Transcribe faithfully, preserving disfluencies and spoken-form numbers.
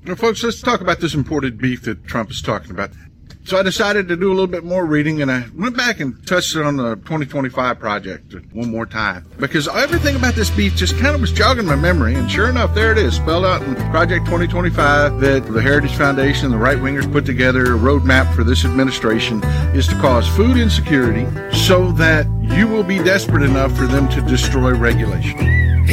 Well, folks, let's talk about this imported beef that Trump is talking about. So I decided to do a little bit more reading, and I went back and touched on the twenty twenty-five project one more time, because everything about this beef just kind of was jogging my memory. And sure enough, there it is, spelled out in Project twenty twenty-five, that the Heritage Foundation, the right-wingers put together a roadmap for this administration is to cause food insecurity so that you will be desperate enough for them to destroy regulation.